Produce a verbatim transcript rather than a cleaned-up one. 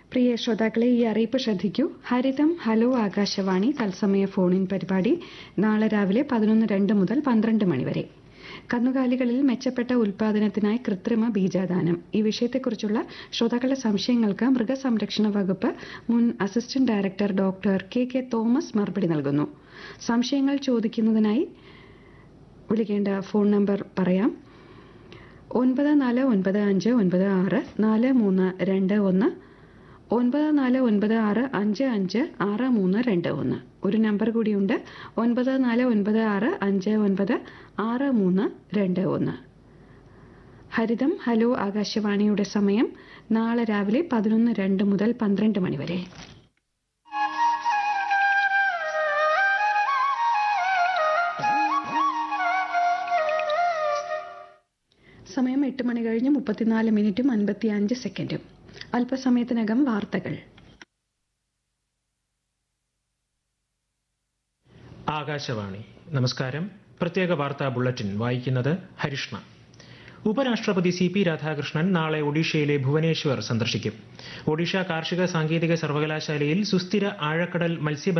പ്രിയ ശ്രോതാക്കളെ, ഈ അറിയിപ്പ് ശ്രദ്ധിക്കൂ. ഹരിതം ഹലോ ആകാശവാണി തത്സമയ ഫോണിൻ പരിപാടി നാളെ രാവിലെ പതിനൊന്ന് രണ്ട് മുതൽ പന്ത്രണ്ട് മണിവരെ. കന്നുകാലികളിൽ മെച്ചപ്പെട്ട ഉൽപാദനത്തിനായി കൃത്രിമ ബീജാദാനം, ഈ വിഷയത്തെക്കുറിച്ചുള്ള ശ്രോതാക്കളുടെ സംശയങ്ങൾക്ക് മൃഗസംരക്ഷണ വകുപ്പ് മുൻ assistant director doctor K K Thomas മറുപടി നൽകുന്നു. സംശയങ്ങൾ ചോദിക്കുന്നതിനായി വിളിക്കേണ്ട ഫോൺ നമ്പർ പറയാം. ഒൻപത് നാല് ഒൻപത് അഞ്ച് ഒൻപത് ആറ് നാല് മൂന്ന് രണ്ട് ഒന്ന്, ഒൻപത് നാല് ഒൻപത് ആറ് അഞ്ച് അഞ്ച് ആറ് മൂന്ന് രണ്ട് ഒന്ന്. ഒരു നമ്പർ കൂടിയുണ്ട്, ഒൻപത് നാല് ഒൻപത് ആറ് അഞ്ച് ഒൻപത് ആറ് മൂന്ന് രണ്ട് ഒന്ന്. ഹരിതം ഹലോ ആകാശവാണിയുടെ സമയം നാളെ രാവിലെ പതിനൊന്ന് രണ്ട് മുതൽ പന്ത്രണ്ട് മണിവരെ. സമയം എട്ട് മണി കഴിഞ്ഞ് മുപ്പത്തിനാല് മിനിറ്റും അൻപത്തി അഞ്ച് സെക്കൻഡും. അല്പസമയത്തിനകം വാർത്തകൾ. ആകാശവാണി. നമസ്കാരം. പ്രത്യേക വാർത്താ ബുള്ളറ്റിൻ വായിക്കുന്നത് ഹരിഷ്ണ. ഉപരാഷ്ട്രപതി സി പി രാധാകൃഷ്ണൻ നാളെ ഒഡീഷയിലെ ഭുവനേശ്വർ സന്ദർശിക്കും. ഒഡീഷ കാർഷിക സാങ്കേതിക സർവകലാശാലയിൽ സുസ്ഥിര ആഴക്കടൽ മത്സ്യ